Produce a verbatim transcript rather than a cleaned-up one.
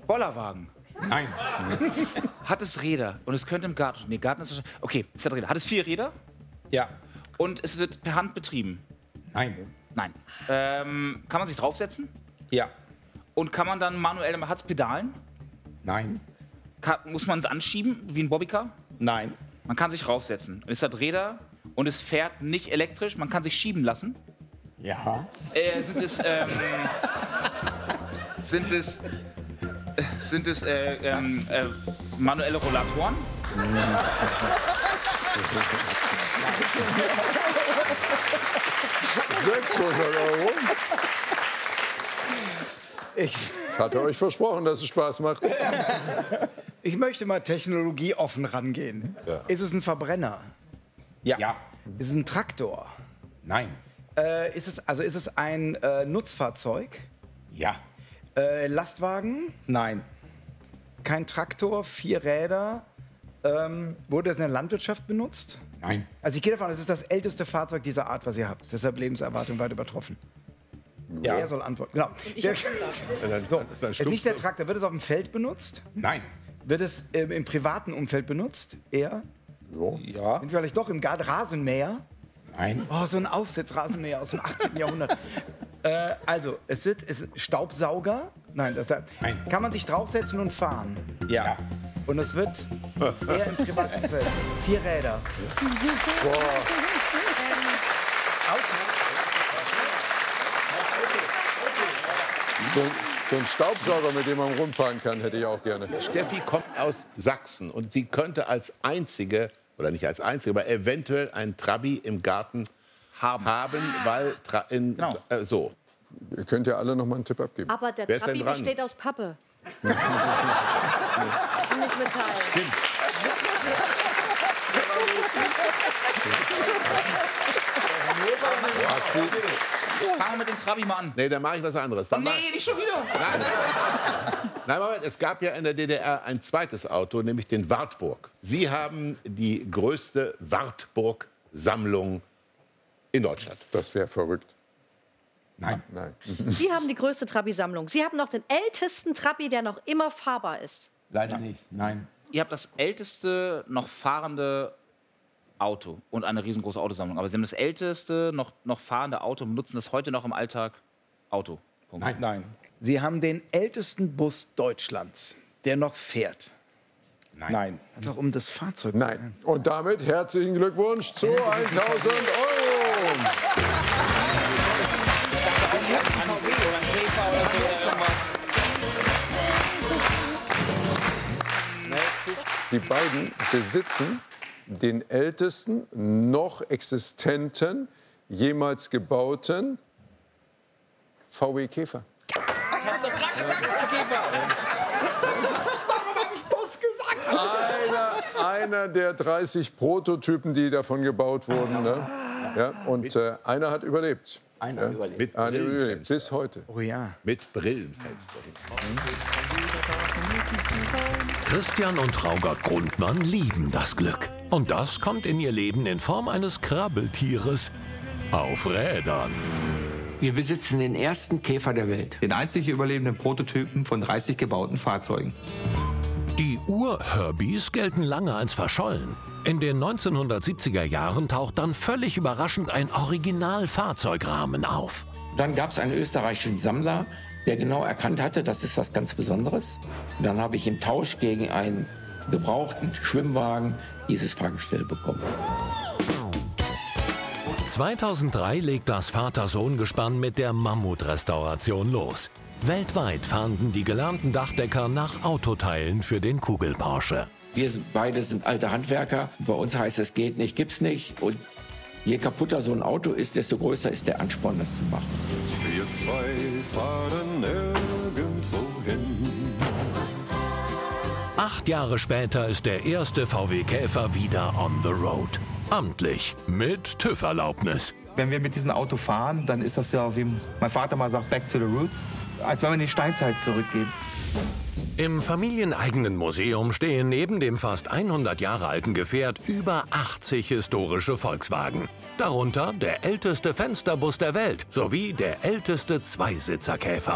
Bollerwagen. Nein. Hat es Räder? Und es könnte im Garten stehen. Nee, Garten ist wahrscheinlich... Okay, es hat Räder. Hat es vier Räder? Ja. Und es wird per Hand betrieben? Nein. Nein. Ähm, kann man sich draufsetzen? Ja. Und kann man dann manuell... Hat es Pedalen? Nein. Kann, muss man es anschieben, wie ein Bobbycar? Nein. Man kann sich raufsetzen. Es hat Räder und es fährt nicht elektrisch. Man kann sich schieben lassen. Ja. Äh, sind es... Ähm, sind es... Sind es äh, ähm, äh, manuelle Rollatoren? sechshundert Euro. Ich, Ich hatte euch versprochen, dass es Spaß macht. ich möchte mal technologieoffen rangehen. Ja. Ist es ein Verbrenner? Ja. Ja. Ist es ein Traktor? Nein. Äh, ist es, also ist es ein äh, Nutzfahrzeug? Ja. Äh, Lastwagen? Nein. Kein Traktor, vier Räder. Ähm, wurde es in der Landwirtschaft benutzt? Nein. Also ich gehe davon aus, es ist das älteste Fahrzeug dieser Art, was ihr habt. Deshalb Lebenserwartung weit übertroffen. Ja. Er soll antworten. Genau. Der, so, es ist nicht der Traktor. Wird es auf dem Feld benutzt? Nein. Wird es ähm, im privaten Umfeld benutzt? Eher? Ja. Sind wir vielleicht doch im Garten Rasenmäher? Nein. Oh, so ein Aufsitzrasenmäher aus dem achtzehnten Jahrhundert. Äh, also, es sind es ist Staubsauger. Nein, das, Nein. Kann man sich draufsetzen und fahren? Ja. Und es wird eher im privaten Umfeld. Vier Räder. So, so ein Staubsauger, mit dem man rumfahren kann, hätte ich auch gerne. Steffi kommt aus Sachsen und sie könnte als einzige, oder nicht als einzige, aber eventuell einen Trabi im Garten Haben. haben, weil tra in, Genau. äh, so. Ihr könnt ja alle noch mal einen Tipp abgeben. Aber der Wer ist Trabi denn dran? besteht aus Pappe. Nicht Metall. Hat sie, Fangen wir mit dem Trabi mal an. Nee, dann mache ich was anderes. Dann mach- Nee, nicht schon wieder. Nein, nein, Moment, es gab ja in der D D R ein zweites Auto, nämlich den Wartburg. Sie haben die größte Wartburg-Sammlung in Deutschland. das wäre verrückt. Nein. Nein. Sie haben die größte Trabi-Sammlung. Sie haben noch den ältesten Trabi, der noch immer fahrbar ist. Leider nicht. Nein. Ihr habt das älteste noch fahrende Auto und eine riesengroße Autosammlung. Aber Sie haben das älteste noch, noch fahrende Auto und benutzen das heute noch im Alltag Auto. Punkt. Nein. Nein. Sie haben den ältesten Bus Deutschlands, der noch fährt. Nein. Einfach um das Fahrzeug. Nein. Und damit herzlichen Glückwunsch zu tausend Euro. Die beiden besitzen den ältesten noch existenten, jemals gebauten V W Käfer. Einer, einer der dreißig Prototypen, die davon gebaut wurden. Ne? Ja, und äh, einer hat überlebt. Einer Ja. überlebt. Mit Einer überlebt. Brillenfenster. Bis heute. Oh ja. Mit Brillenfenster. Christian und Traugott Grundmann lieben das Glück. Und das kommt in ihr Leben in Form eines Krabbeltieres auf Rädern. Wir besitzen den ersten Käfer der Welt. Den einzig überlebenden Prototypen von dreißig gebauten Fahrzeugen. Die Ur-Herbies gelten lange als verschollen. In den neunzehnhundertsiebziger Jahren taucht dann völlig überraschend ein Original-Fahrzeugrahmen auf. Dann gab es einen österreichischen Sammler, der genau erkannt hatte, das ist was ganz Besonderes. Und dann habe ich im Tausch gegen einen gebrauchten Schwimmwagen dieses Fahrgestell bekommen. zweitausenddrei legt das Vater-Sohn-Gespann mit der Mammut-Restauration los. Weltweit fahnden die gelernten Dachdecker nach Autoteilen für den Kugel-Porsche. Wir sind, beide sind alte Handwerker. Bei uns heißt es, geht nicht, gibt's nicht. Und je kaputter so ein Auto ist, desto größer ist der Ansporn, das zu machen. Wir zwei fahren nirgendwo hin. Acht Jahre später ist der erste V W Käfer wieder on the road. Amtlich, mit TÜV-Erlaubnis. Wenn wir mit diesem Auto fahren, dann ist das ja, wie mein Vater mal sagt, back to the roots. Als wenn wir in die Steinzeit zurückgehen. Im familieneigenen Museum stehen neben dem fast hundert Jahre alten Gefährt über achtzig historische Volkswagen. Darunter der älteste Fensterbus der Welt sowie der älteste Zweisitzerkäfer.